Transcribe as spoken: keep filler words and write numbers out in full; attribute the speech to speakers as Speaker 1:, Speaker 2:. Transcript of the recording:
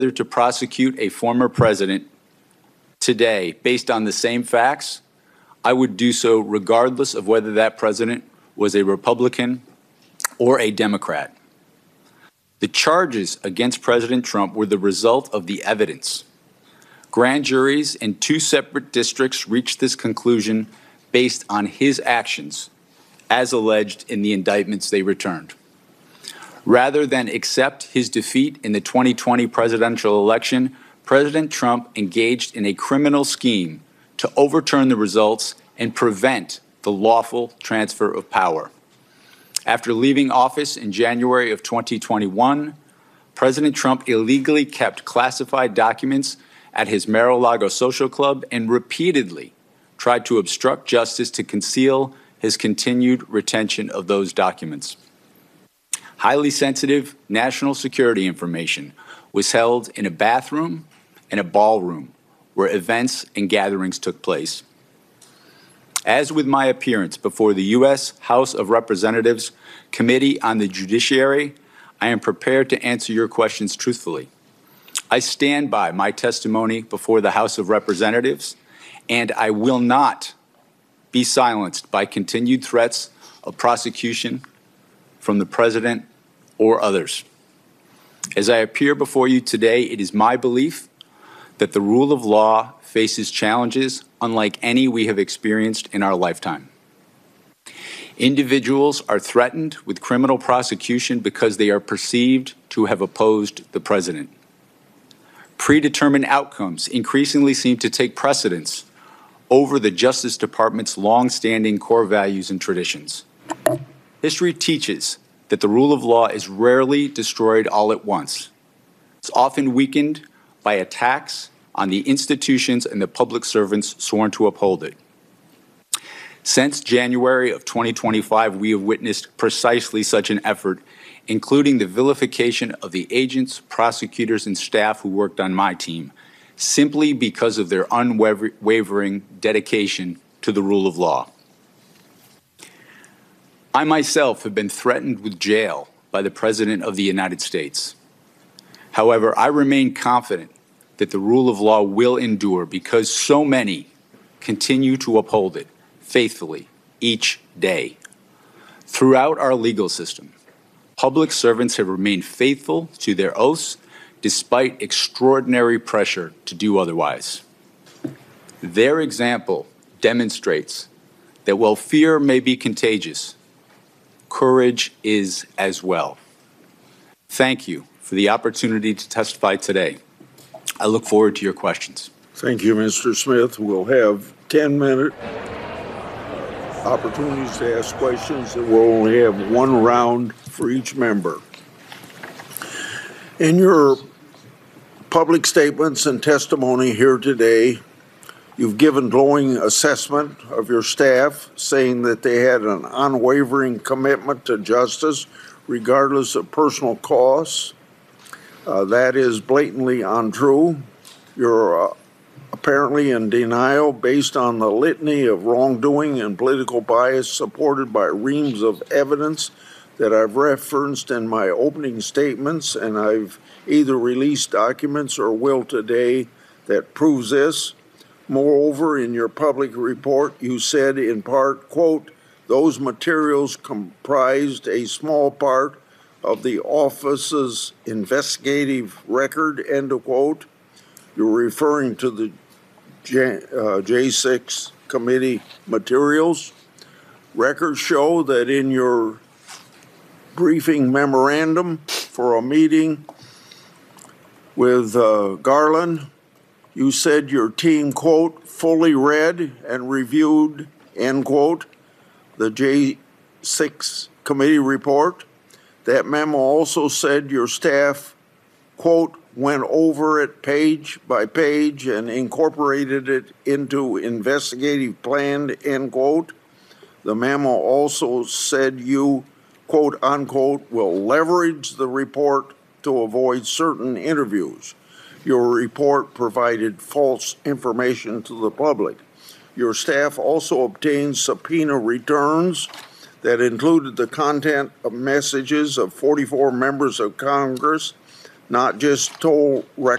Speaker 1: to prosecute a former president today based on the same facts, I would do so regardless of whether that president was a Republican or a Democrat. The charges against President Trump were the result of the evidence. Grand juries in two separate districts reached this conclusion based on his actions, as alleged in the indictments they returned. Rather than accept his defeat in the twenty twenty presidential election, President Trump engaged in a criminal scheme to overturn the results and prevent the lawful transfer of power. After leaving office in January of twenty twenty-one, President Trump illegally kept classified documents at his Mar-a-Lago social club and repeatedly tried to obstruct justice to conceal his continued retention of those documents. Highly sensitive national security information was held in a bathroom and a ballroom where events and gatherings took place. As with my appearance before the U S House of Representatives Committee on the Judiciary, I am prepared to answer your questions truthfully. I stand by my testimony before the House of Representatives, and I will not be silenced by continued threats of prosecution from the President or others. As I appear before you today, it is my belief that the rule of law faces challenges unlike any we have experienced in our lifetime. Individuals are threatened with criminal prosecution because they are perceived to have opposed the President. Predetermined outcomes increasingly seem to take precedence over the Justice Department's long-standing core values and traditions. History teaches that the rule of law is rarely destroyed all at once. It's often weakened by attacks on the institutions and the public servants sworn to uphold it. Since January of twenty twenty-five, we have witnessed precisely such an effort, including the vilification of the agents, prosecutors, and staff who worked on my team, simply because of their unwavering dedication to the rule of law. I myself have been threatened with jail by the President of the United States. However, I remain confident that the rule of law will endure because so many continue to uphold it faithfully each day. Throughout our legal system, public servants have remained faithful to their oaths despite extraordinary pressure to do otherwise. Their example demonstrates that while fear may be contagious, courage is as well. Thank you for the opportunity to testify today. I look forward to your questions.
Speaker 2: Thank you, Mister Smith. We'll have ten minute opportunities to ask questions, and we'll only have one round for each member. In your public statements and testimony here today, you've given glowing assessment of your staff, saying that they had an unwavering commitment to justice, regardless of personal costs. Uh, that is blatantly untrue. You're uh, apparently in denial based on the litany of wrongdoing and political bias supported by reams of evidence that I've referenced in my opening statements, and I've either released documents or will today that proves this. Moreover, in your public report, you said in part, quote, those materials comprised a small part of the office's investigative record, end of quote. You're referring to the J, uh, J six committee materials. Records show that in your briefing memorandum for a meeting with uh, Garland, you said your team, quote, fully read and reviewed, end quote, the J six committee report. That memo also said your staff, quote, went over it page by page and incorporated it into investigative plan, end quote. The memo also said you, quote, unquote, will leverage the report to avoid certain interviews. Your report provided false information to the public. Your staff also obtained subpoena returns that included the content of messages of forty-four members of Congress not just toll